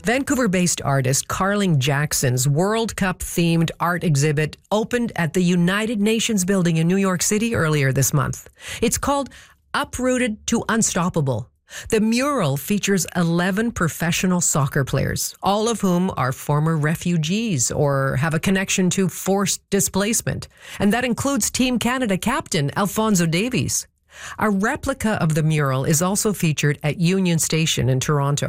Vancouver-based artist Carling Jackson's World Cup-themed art exhibit opened at the United Nations building in New York City earlier this month. It's called Uprooted to Unstoppable. The mural features 11 professional soccer players, all of whom are former refugees or have a connection to forced displacement. And that includes Team Canada captain Alphonso Davies. A replica of the mural is also featured at Union Station in Toronto.